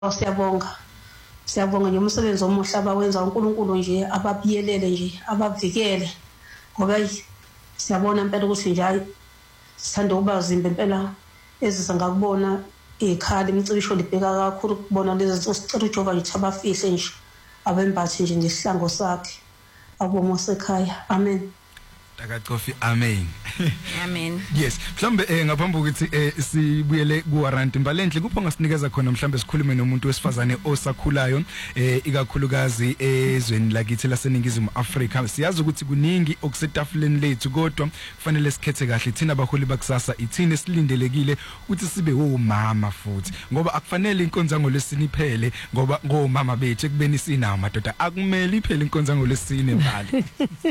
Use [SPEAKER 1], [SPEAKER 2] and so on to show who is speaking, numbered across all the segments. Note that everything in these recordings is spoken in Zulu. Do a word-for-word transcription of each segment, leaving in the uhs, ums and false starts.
[SPEAKER 1] Siyabonga siyabonga nje umsebenzi omuhle abawenza uNkulunkulu nje ababiyelele nje abavikele ngoba siyabona impela ukuthi nje hayi sithanda ukuba zimbe impela ezisa ngakubona ikhali imicibisho libheka kakhulu kubona lezi sicela uJehova nje abafihle nje abembathi nje ngesihlango sakhe abomo sekhaya amen.
[SPEAKER 2] Akacofi amen.
[SPEAKER 3] Amen.
[SPEAKER 2] Yes, mhlambe eh ngaphambi ukuthi eh sibuyele ku warranty imbalenhle kupho ngasinikeza khona mhlambe sikhulume nomuntu wesifazane osakhulayo eh ikakhulukazi ezweni lakithi laseningizimu Afrika. Siyazi ukuthi kuningi okusetafuleni lethu kodwa kufanele sikhethe kahle thina abaholi bakusasa ithini esilindelekile ukuthi sibe omama futhi ngoba akufanele inkonzo ngolesini iphele ngoba ngomama bethu ekubeni sinawo madoda akumele iphele inkonzo ngolesini embali.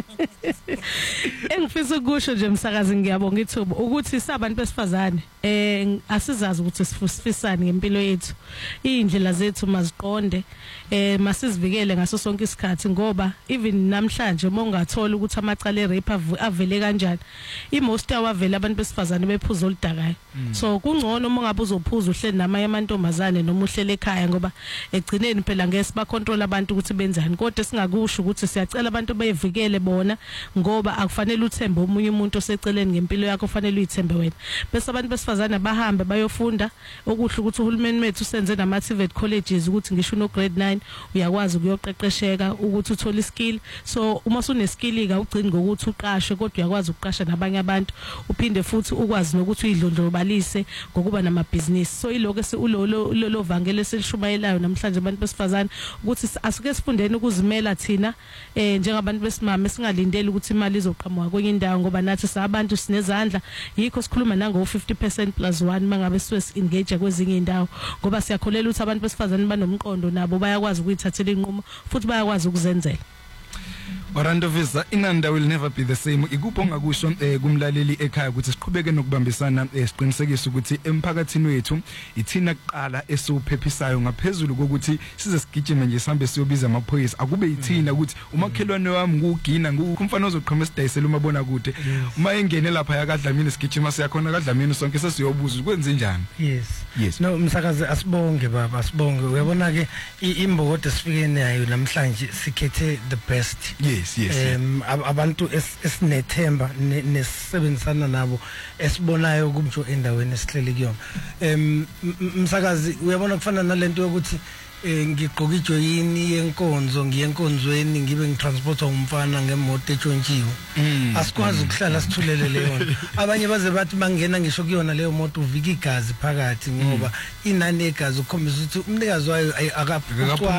[SPEAKER 4] Engifisa ukusho nje msakazi ngiyabonga ithuba ukuthi sabantu besifazane eh asizazi ukuthi sifisane ngempilo yethu indlela zethu maziqonde eh masizivikele ngaso sonke isikhathi ngoba even namhlanje uma ungathola ukuthi amacala erape avele kanjani imost awavela abantu besifazane bephuza oludakayo so kungcono uma ngabe uzophuza uhleli namaye amantombazane noma uhlele ekhaya ngoba egcineni phela ngeke ba control abantu ukuthi benzani kodwa singakusho ukuthi siyacela abantu beyivikele bona ngoba akufanele uthembe omunye umuntu oseceleni ngempilo yakho ufanele uyithembe wena bese abantu besifazana bahambe bayofunda okuhle ukuthi uhulumeni wethu senze nama T V E T colleges ukuthi ngisho no grade nine uyakwazi ukuyoqeqesheka ukuthi uthole skill so uma usune skill ika ugcini ngokuthi uqashwe kodwa uyakwazi ukuqasha nabanye abantu uphinde futhi ukwazi nokuthi uyidlondlobalise ngokuba nama business so iloko esilolo lo vangelo selishumayelayo namhlanje abantu besifazana ukuthi asuke sifundeni ukuzimela thina eh njengabantu besimama singalindeli ukuthi imali izoqhamuka kwenye indawo ngoba nathi sabantu sinezandla yikho sikhuluma nango fifty percent plus one mangabe siwe engage kwezinye indawo ngoba siyakholela ukuthi abantu besifazane banomqondo nabo bayakwazi ukuyithathela inqumo futhi bayakwazi ukuzenzela.
[SPEAKER 2] Orlando Visa inanda will never be the same. Ikupho ngakusho eh, kumlaleli ekhaya ukuthi siqhubeke nokubambisana eh, siqinisekise ukuthi emphakathini wethu ithina kuqala esiuphephisayo ngaphezulu kokuthi size sigijime nje sihambe siyobiza amaphoyisa akube ithina ukuthi umakhelwane wami ngugina ngumfana ozoqhoma esidayisela umabona kude uma engene lapha yakadlamini sigijima siyakhona kadlamini sonke sesiyobuza ukwenze njani.
[SPEAKER 5] Yes
[SPEAKER 2] yes
[SPEAKER 5] no msakazi asibonge baba asibonge uyabona ke imbokodo sifike nayo namhlanje sikhethe the best.
[SPEAKER 2] Yes, yes.
[SPEAKER 5] Um abantu esinethemba nesebenzisana nabo esibonayo kumjo endaweni esihleli kuyona. Um msakazi uyabona kufana nalento yokuthi ngigqoka ijoyini yenkonzo ngiyenkonzweni ngibe ngitransporta umfana ngemoto etshontshiwe asikwazi ukuhlala sithulele leyo abanye baze bathi mangena ngisho kuyona leyo moto uvika igazi phakathi ngoba inane igazi ukhombisa ukuthi umnikazi wayo akaphucwa